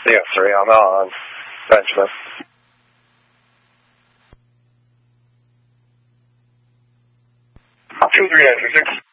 answer. Yeah, I'm on. Benjamin. Two, 3, 96.